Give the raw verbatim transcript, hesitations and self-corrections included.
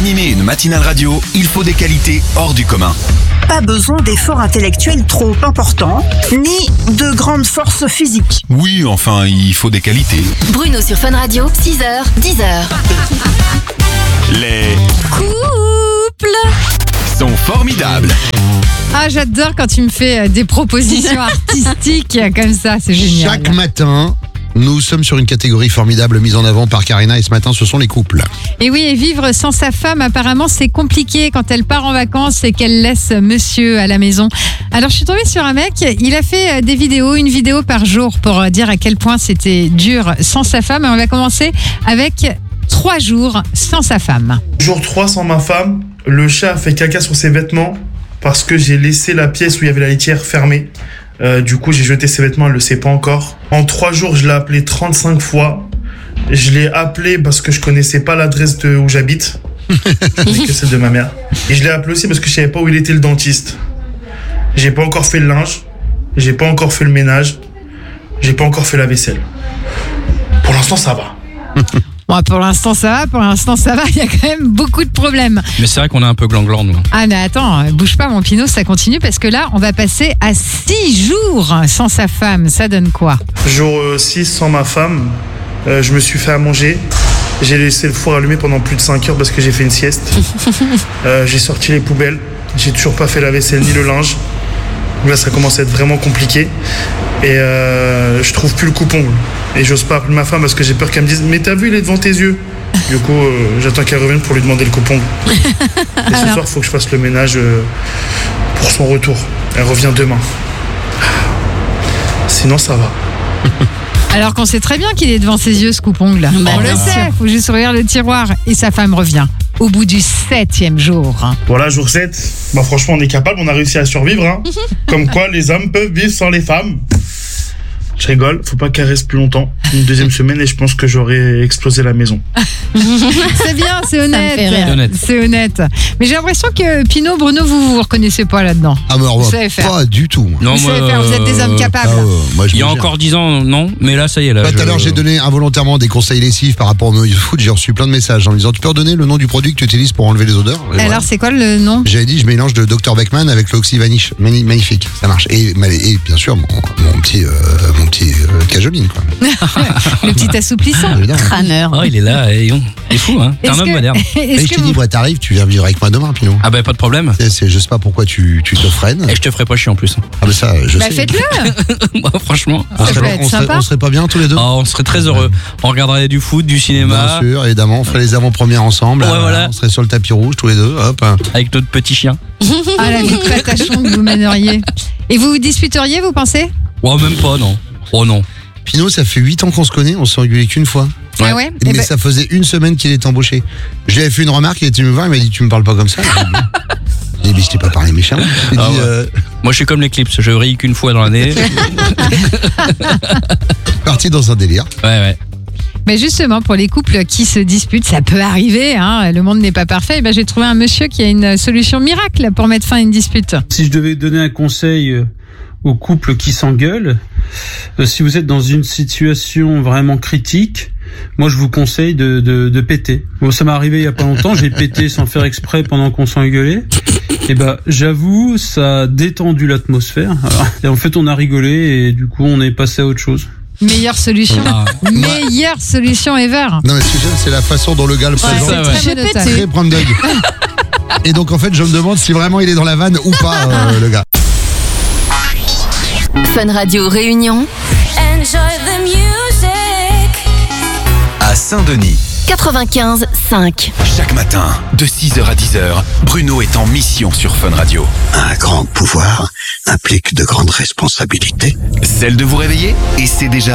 animer une matinale radio, il faut des qualités hors du commun. Pas besoin d'efforts intellectuels trop importants, ni de grandes forces physiques. Oui, enfin, il faut des qualités. Bruno sur Fun Radio, six heures, dix heures. Les Couple sont formidables. Ah, j'adore quand tu me fais des propositions artistiques comme ça, c'est génial. Chaque matin, nous sommes sur une catégorie formidable mise en avant par Karina et ce matin, ce sont les couples. Et oui, et vivre sans sa femme, apparemment, c'est compliqué quand elle part en vacances et qu'elle laisse monsieur à la maison. Alors, je suis tombée sur un mec, il a fait des vidéos, une vidéo par jour pour dire à quel point c'était dur sans sa femme. Et on va commencer avec trois jours sans sa femme. Jour trois sans ma femme, le chat a fait caca sur ses vêtements parce que j'ai laissé la pièce où il y avait la litière fermée. Euh, du coup, j'ai jeté ses vêtements, elle le sait pas encore. En trois jours, je l'ai appelé trente-cinq fois. Je l'ai appelé parce que je connaissais pas l'adresse de où j'habite. Je connais que celle de ma mère. Et je l'ai appelé aussi parce que je savais pas où il était le dentiste. J'ai pas encore fait le linge. J'ai pas encore fait le ménage. J'ai pas encore fait la vaisselle. Pour l'instant, ça va. Bon, pour l'instant, ça va. Pour l'instant, ça va. Il y a quand même beaucoup de problèmes. Mais c'est vrai qu'on est un peu gland-gland, nous. Ah, mais attends, bouge pas, mon Pinot, ça continue parce que là, on va passer à six jours sans sa femme. Ça donne quoi? Jour six sans ma femme, euh, je me suis fait à manger. J'ai laissé le four allumé pendant plus de cinq heures parce que j'ai fait une sieste. euh, j'ai sorti les poubelles. J'ai toujours pas fait la vaisselle ni le linge. Là, ça commence à être vraiment compliqué. Et euh, je trouve plus le coupe-ongle. Et j'ose pas appeler ma femme parce que j'ai peur qu'elle me dise « Mais t'as vu, il est devant tes yeux !» Du coup, euh, j'attends qu'elle revienne pour lui demander le coupe-ongle. Et ce soir, il faut que je fasse le ménage euh, pour son retour. Elle revient demain. Sinon, ça va. Alors qu'on sait très bien qu'il est devant ses yeux, ce coupe-ongle. Bah, on le bien sait, sûr. il faut juste ouvrir le tiroir. Et sa femme revient au bout du septième jour. Voilà, jour sept. Bah, franchement, on est capable, on a réussi à survivre. Hein. Comme quoi, les hommes peuvent vivre sans les femmes. Je rigole, faut pas qu'elle reste plus longtemps. Une deuxième semaine et je pense que j'aurais explosé la maison. C'est bien, c'est honnête. fait rire. C'est honnête. C'est honnête. Mais j'ai l'impression que Pinot, Bruno, vous vous reconnaissez pas là-dedans. Ah, mais alors, Vous savez faire. pas du tout. Non, vous moi, savez faire, vous êtes des hommes euh, capables. Ah, ouais, moi, je Il y a me gère. encore dix ans, non. Mais là, ça y est. Là, Bah, tout à je- l'heure, j'ai donné involontairement des conseils lessifs par rapport au maillot de foot. J'ai reçu plein de messages en me disant: tu peux redonner le nom du produit que tu utilises pour enlever les odeurs? Et Alors, voilà. c'est quoi le nom? J'avais dit, je mélange de docteur Beckman avec l'Oxy Vanish. Mani- Magnifique, ça marche. Et, et bien sûr, mon, mon petit, euh, mon petit euh, cajoline, quoi. Le petit assouplissant. Évidemment. Crâneur. Oh, il est là. Et on... Il est fou, hein. T'es un Est-ce homme que- moderne. Et Est-ce je que t'ai dit, vous... bah, t'arrives, tu viens vivre avec moi demain, Pinot. Ah, bah, pas de problème. C'est, c'est- je sais pas pourquoi tu, tu te freines. Et je te ferai pas chier en plus. Ah, mais ça, je Bah, sais. faites-le. Moi, franchement. On Ça serait, peut être on, serait, sympa. on serait pas bien tous les deux? Oh, on serait très heureux. On regarderait du foot, du cinéma, Bien sûr, évidemment. On ferait les avant-premières ensemble. Ouais, là, voilà. On serait sur le tapis rouge tous les deux. Hop. avec notre petit chien. Ah, la vie de patachon que vous mèneriez. Et vous vous disputeriez, vous pensez? Oh, même pas, non. Oh, non. Pinot, ça fait huit ans qu'on se connaît, on s'est engueulé qu'une fois. Ah ouais? Mais Eh ben, ça faisait une semaine qu'il est embauché. Je lui avais fait une remarque, il était venu me voir, il m'a dit: tu me parles pas comme ça. J'ai dit: mais je t'ai pas parlé méchant. J'ai Ah dit, ouais. euh, Moi, je suis comme l'éclipse. Je brille qu'une fois dans l'année. parti dans un délire. Ouais, ouais. Mais justement, pour les couples qui se disputent, ça peut arriver, hein, le monde n'est pas parfait. Eh ben, j'ai trouvé un monsieur qui a une solution miracle pour mettre fin à une dispute. Si je devais donner un conseil euh, aux couples qui s'engueulent, euh, si vous êtes dans une situation vraiment critique, moi je vous conseille de, de, de péter. Bon, ça m'est arrivé il y a pas longtemps, j'ai pété sans faire exprès pendant qu'on s'engueulait. Et ben, j'avoue, ça a détendu l'atmosphère. Alors, et en fait, on a rigolé et du coup, on est passé à autre chose. Meilleure solution. Ah. Meilleure solution ever. Non, mais ce que j'aime, c'est la façon dont le gars le présente. ça, ouais. Très J'ai monotaire. pété. Très prendre d'œil. Et donc, en fait, je me demande si vraiment il est dans la vanne ou pas, euh, le gars. Fun Radio Réunion, Enjoy the music. À Saint-Denis, quatre-vingt-quinze cinq. chaque matin, de six heures à dix heures, Bruno est en mission sur Fun Radio. Un grand pouvoir implique de grandes responsabilités. Celle de vous réveiller, et c'est déjà